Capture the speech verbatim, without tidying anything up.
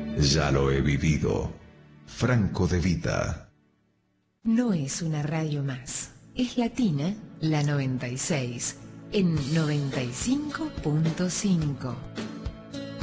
Ya lo he vivido. Franco De Vita. No es una radio más. Es Latina, la noventa y seis, en noventa y cinco punto cinco.